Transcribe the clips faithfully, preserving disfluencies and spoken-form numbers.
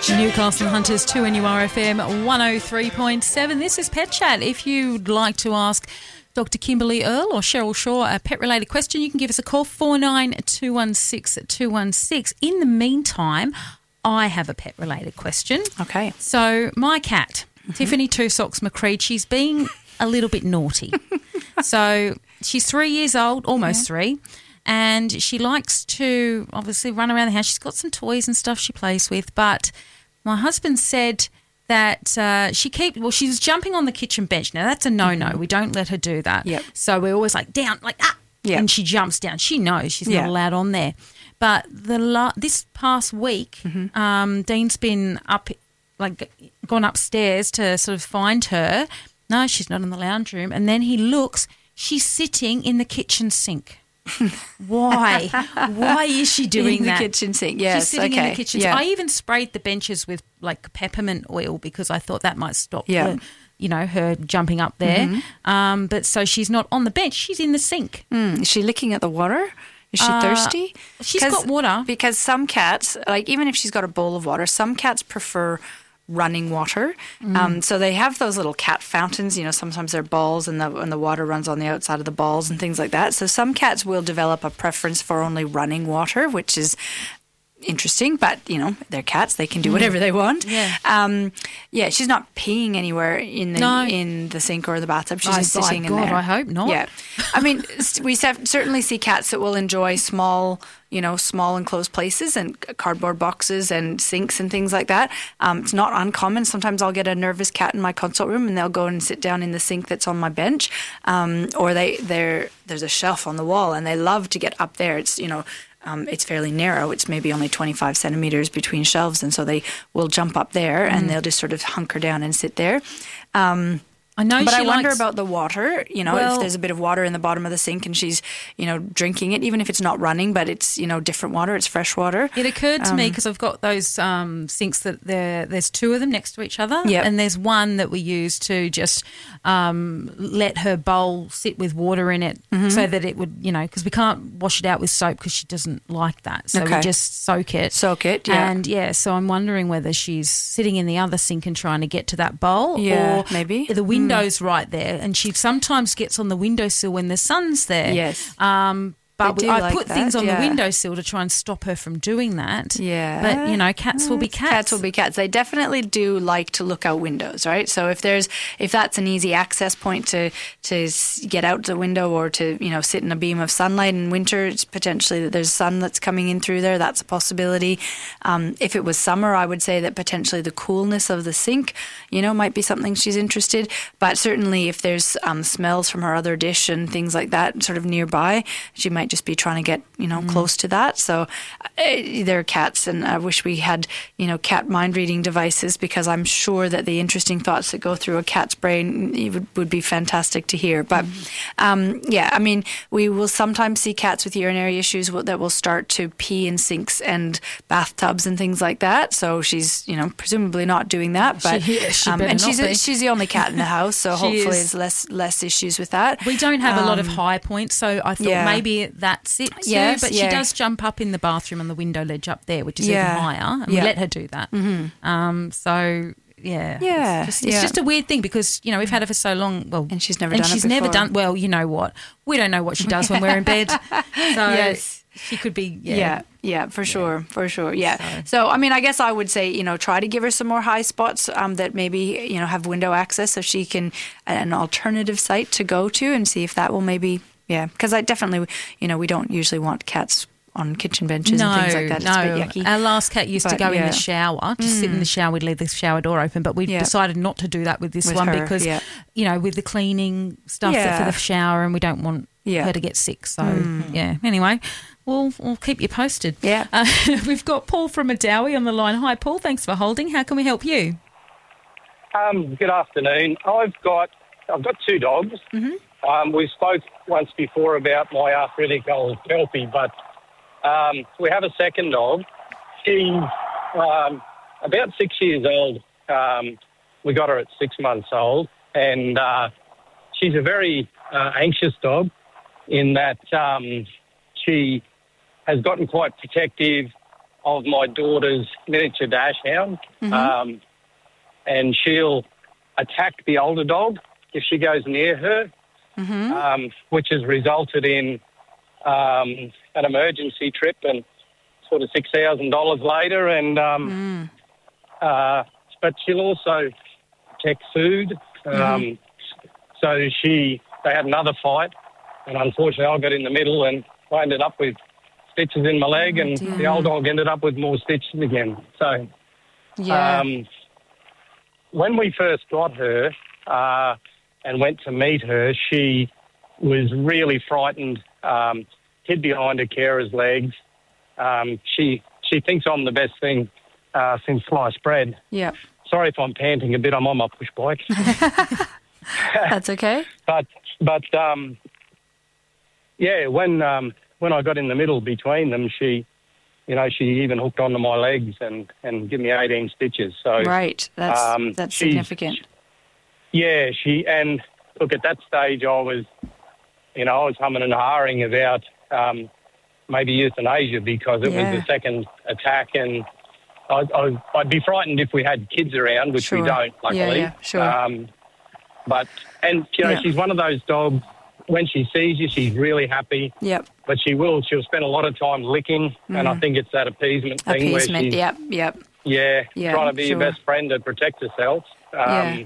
Newcastle Hunters, two N U R F M one oh three point seven. This is Pet Chat. If you'd like to ask Doctor Kimberly Earle or Cheryl Shaw a pet-related question, you can give us a call, four nine two one six two one six. In the meantime, I have a pet-related question. Okay. So my cat, mm-hmm. Tiffany Two Socks McCreed, she's being a little bit naughty. So she's three years old, almost yeah. three, and she likes to obviously run around the house. She's got some toys and stuff she plays with, but my husband said that uh, she keep well, she's jumping on the kitchen bench. Now, that's a no-no. Mm-hmm. We don't let her do that. Yep. So we're always like, down, like, ah, yep. and she jumps down. She knows she's yep. not allowed on there. But the la- this past week, mm-hmm. um, Dean's been up, like, gone upstairs to sort of find her. No, she's not in the lounge room. And then he looks, she's sitting in the kitchen sink. Why? Why is she doing in the that? kitchen sink? Yes, she's sitting okay. in the kitchen yeah. sink. I even sprayed the benches with like peppermint oil because I thought that might stop yeah. the, you know, her jumping up there. Mm-hmm. Um, but so she's not on the bench; she's in the sink. Mm. Is she licking at the water? Is she uh, thirsty? She's got water. Because some cats, like even if she's got a bowl of water, some cats prefer running water. Mm. Um, so they have those little cat fountains, you know, sometimes they're balls and the and the water runs on the outside of the balls and things like that. So some cats will develop a preference for only running water, which is interesting, but, you know, they're cats. They can do whatever they want. Yeah. Um, yeah, she's not peeing anywhere in the no. in the sink or the bathtub. She's I, just sitting I, in God, there. I hope not. Yeah. I mean, we certainly see cats that will enjoy small, you know, small enclosed places and cardboard boxes and sinks and things like that. Um, it's not uncommon. Sometimes I'll get a nervous cat in my consult room and they'll go and sit down in the sink that's on my bench. Um, or they, they're, there's a shelf on the wall and they love to get up there. It's, you know, Um, it's fairly narrow. It's maybe only twenty-five centimetres between shelves, and so they will jump up there mm. and they'll just sort of hunker down and sit there. Um, I know, but she I wonder likes... about the water. You know, well, if there's a bit of water in the bottom of the sink and she's, you know, drinking it, even if it's not running, but it's, you know, different water, it's fresh water. It occurred to um, me because I've got those um, sinks that there. There's two of them next to each other, yep. and there's one that we use to just um, let her bowl sit with water in it, mm-hmm. so that it would, you know, because we can't wash it out with soap because she doesn't like that, so okay. we just soak it, soak it, yeah, and yeah. So I'm wondering whether she's sitting in the other sink and trying to get to that bowl, yeah, or maybe the window's mm. right there. And she sometimes gets on the windowsill when the sun's there. Yes. Um, but we, I like put that, things on yeah. the windowsill to try and stop her from doing that. Yeah. But, you know, cats will be cats. Cats will be cats. They definitely do like to look out windows, right? So if there's if that's an easy access point to to get out the window or to, you know, sit in a beam of sunlight in winter, it's potentially that there's sun that's coming in through there. That's a possibility. Um, if it was summer, I would say that potentially the coolness of the sink, you know, might be something she's interested. But certainly if there's um, smells from her other dish and things like that sort of nearby, she might just be trying to get, you know, mm. close to that. So uh, they're cats, and I wish we had, you know, cat mind reading devices, because I'm sure that the interesting thoughts that go through a cat's brain would, would be fantastic to hear. But mm. um, yeah, I mean, we will sometimes see cats with urinary issues that will start to pee in sinks and bathtubs and things like that. So she's, you know, presumably not doing that. But she, she um, and she's a, she's the only cat in the house, so hopefully is. there's less less issues with that. We don't have um, a lot of Um, high points, so I thought yeah. maybe that's it too. Yes, but yeah. she does jump up in the bathroom on the window ledge up there, which is Yeah. even higher, and Yeah. we let her do that. Mm-hmm. Um, so yeah, Yeah, it's, just, it's yeah. just a weird thing, because, you know, we've had her for so long. Well, And she's never and done it she's never before. done. Well, you know what? We don't know what she does when we're in bed. So Yes. she could be. Yeah, Yeah, yeah, for sure, for sure, yeah. So- So, I mean, I guess I would say, you know, try to give her some more high spots um, that maybe, you know, have window access, so she can, an alternative site to go to, and see if that will maybe, yeah, because I definitely, you know, we don't usually want cats on kitchen benches no, and things like that. It's no. a bit yucky. Our last cat used to But, go in yeah. the shower, just sit in the shower. We'd leave the shower door open, but we Yeah. decided not to do that with this With one her, because, yeah. you know, with the cleaning stuff Yeah. for the shower, and we don't want Yeah. her to get sick. So, yeah. Anyway, we'll, we'll keep you posted. Yeah. Uh, we've got Paul from Medowie on the line. Hi, Paul. Thanks for holding. How can we help you? Um, good afternoon. I've got I've got two dogs. Mhm. Um, we spoke once before about my arthritic old Kelpie, but um, we have a second dog. She's um, about six years old. Um, we got her at six months old, and uh, she's a very uh, anxious dog in that um, she has gotten quite protective. of my daughter's miniature dash hound, Mm-hmm. um, and she'll attack the older dog if she goes near her, Mm-hmm. um, which has resulted in um, an emergency trip and sort of six thousand dollars later. And um, Mm. uh, but she'll also protect food. Um, Mm-hmm. So she, they had another fight, and unfortunately I got in the middle and I ended up with stitches in my leg, and dear. the old dog ended up with more stitches again. So Yeah. um, when we first got her uh, and went to meet her, she was really frightened, um, hid behind her carer's legs. Um, she she thinks I'm the best thing uh, since sliced bread. yeah. Sorry if I'm panting a bit. I'm on my push bike. That's okay. But but um, yeah, when um, when I got in the middle between them, she, you know, she even hooked onto my legs and and give me eighteen stitches. So Right. That's um, that's she's- significant. yeah, she and look, at that stage I was, you know, I was humming and hawing about um, maybe euthanasia because it Yeah. was the second attack, and I, I, I'd be frightened if we had kids around, which Sure. we don't, luckily. Yeah, yeah, sure. Um, but and you know, Yeah. she's one of those dogs. When she sees you, she's really happy. Yep. But she will. She'll spend a lot of time licking, and I think it's that appeasement thing where Appeasement. she's Yep. Yep. yeah, Yeah, trying to be sure. your best friend to protect herself. Um, Yeah.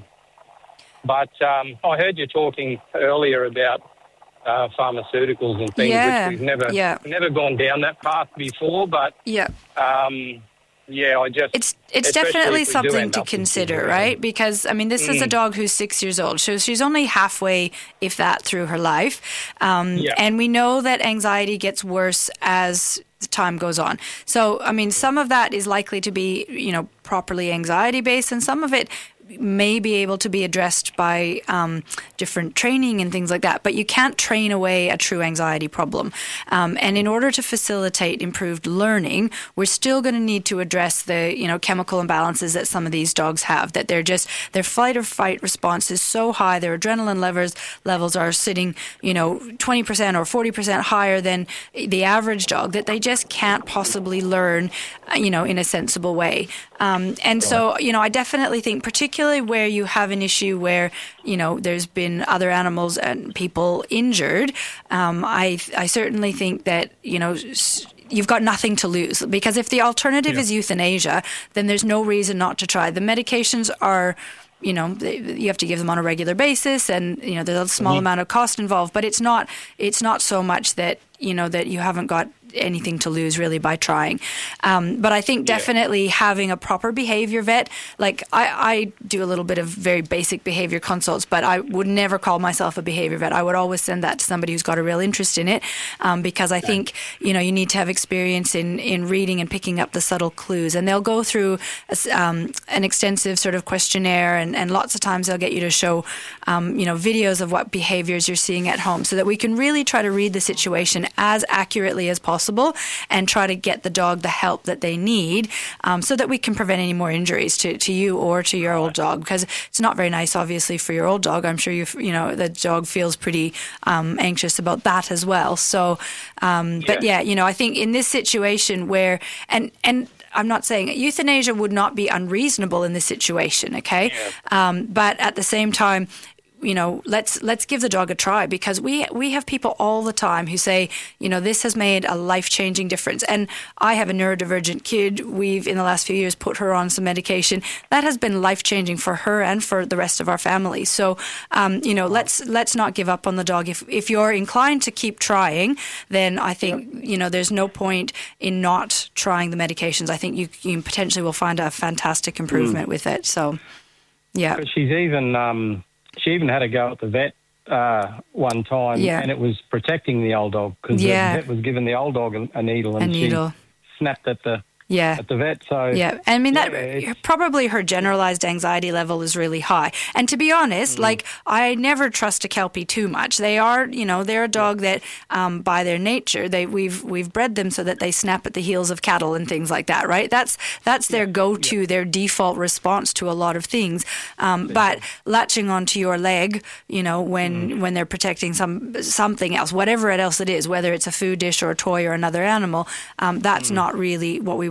But um, I heard you talking earlier about uh, pharmaceuticals and things, Yeah, which we've never yeah. never gone down that path before. But Yep. um, yeah, I just It's it's especially definitely if we do something end to up with kids consider, around. right? Because I mean, this is a dog who's six years old, so she's only halfway, if that, through her life, um, Yeah. and we know that anxiety gets worse as time goes on. So I mean, some of that is likely to be, you know, properly anxiety based, and some of it may be able to be addressed by um, different training and things like that, but you can't train away a true anxiety problem. Um, and in order to facilitate improved learning, we're still going to need to address the, you know, chemical imbalances that some of these dogs have, that they're just, their flight or fight response is so high, their adrenaline levels levels are sitting, you know, twenty percent or forty percent higher than the average dog, that they just can't possibly learn, uh, you know, in a sensible way. Um, and so, you know, I definitely think, particularly where you have an issue where, you know, there's been other animals and people injured, um, I I certainly think that, you know, s- you've got nothing to lose, because if the alternative Yeah. is euthanasia, then there's no reason not to try. The medications are, you know, they, you have to give them on a regular basis, and, you know, there's a small amount of cost involved, but it's not it's not so much that, you know, that you haven't got anything to lose really by trying. Um, but I think definitely having a proper behavior vet, like I, I do a little bit of very basic behavior consults, but I would never call myself a behavior vet. I would always send that to somebody who's got a real interest in it, um, because I think, you know, you need to have experience in, in reading and picking up the subtle clues. And they'll go through a, um, an extensive sort of questionnaire, and, and lots of times they'll get you to show, um, you know, videos of what behaviors you're seeing at home, so that we can really try to read the situation as accurately as possible and try to get the dog the help that they need, um, so that we can prevent any more injuries to, to you or to your old dog, because it's not very nice, obviously, for your old dog. I'm sure you you know the dog feels pretty um, anxious about that as well. So, um, but yeah, you know, I think in this situation where and and. I'm not saying euthanasia would not be unreasonable in this situation, okay? Yeah. Um, but at the same time, you know, let's let's give the dog a try, because we we have people all the time who say, you know, this has made a life-changing difference. And I have a neurodivergent kid. We've, in the last few years, put her on some medication that has been life-changing for her and for the rest of our family. So, um, you know, let's let's not give up on the dog. If if you're inclined to keep trying, then I think, you know, there's no point in not trying the medications. I think you, you potentially will find a fantastic improvement mm. with it. So, yeah. She's even... Um She even had to go at the vet uh, one time, yeah. and it was protecting the old dog, because yeah. the vet was giving the old dog a, a needle, and a needle. she snapped at the yeah. at the vet. So yeah, I mean that yeah, probably her generalized anxiety level is really high. And to be honest, mm. like I never trust a Kelpie too much. They are, you know, they're a dog that, um, by their nature, they we've we've bred them so that they snap at the heels of cattle and things like that, right? That's that's their go-to, yeah. their default response to a lot of things. Um, but latching onto your leg, you know, when mm. when they're protecting some something else, whatever else it is, whether it's a food dish or a toy or another animal, um, that's mm. not really what we would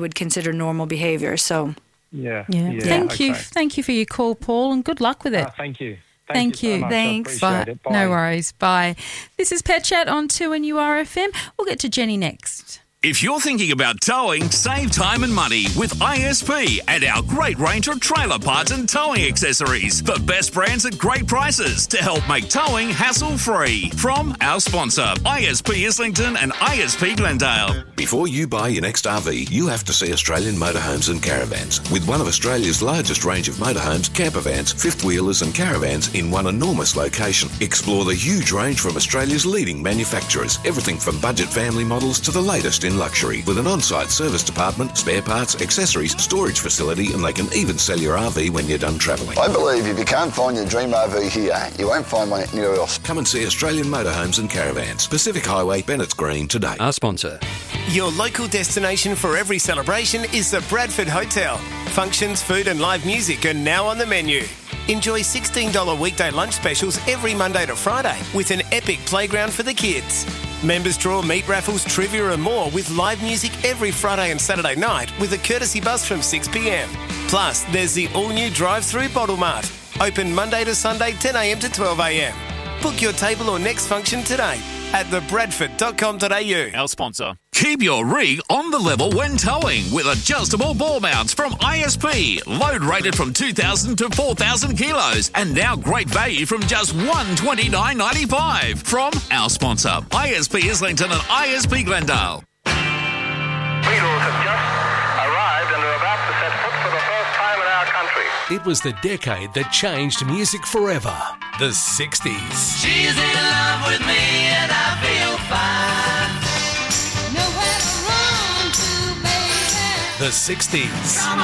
would consider normal behaviour. So, Yeah. Yeah. yeah Thank okay. you. Thank you for your call, Paul, and good luck with it. Uh, thank you. Thank you. you. So much. Thanks. I Bye. appreciate it. Bye. No worries. Bye. This is Pet Chat on two N U R F M. We'll get to Jenny next. If you're thinking about towing, save time and money with I S P and our great range of trailer parts and towing accessories. The best brands at great prices to help make towing hassle-free. From our sponsor, I S P Islington and I S P Glendale. Before you buy your next R V, you have to see Australian Motorhomes and Caravans. With one of Australia's largest range of motorhomes, campervans, fifth-wheelers and caravans in one enormous location. Explore the huge range from Australia's leading manufacturers. Everything from budget family models to the latest in luxury. With an on-site service department, spare parts, accessories, storage facility, and they can even sell your R V when you're done travelling. I believe if you can't find your dream R V here, you won't find one anywhere else. Come and see Australian Motorhomes and Caravans. Pacific Highway, Bennett's Green today. Our sponsor. Your local destination for every celebration is the Bradford Hotel. Functions, food and live music are now on the menu. Enjoy sixteen dollars weekday lunch specials every Monday to Friday with an epic playground for the kids. Members draw meat raffles, trivia and more with live music every Friday and Saturday night with a courtesy bus from six p m. Plus, there's the all-new drive-through Bottle Mart. Open Monday to Sunday ten a m to twelve a m. Book your table or next function today at the bradford dot com dot a u. Our sponsor. Keep your rig on the level when towing with adjustable ball mounts from I S P. Load rated from two thousand to four thousand kilos and now great value from just one hundred twenty-nine dollars ninety-five from our sponsor, I S P Islington and I S P Glendale. Beatles have just arrived and are about to set foot for the first time in our country. It was the decade that changed music forever. The sixties. She's in love with me and I feel fine. Nowhere to run to, baby. The sixties. Come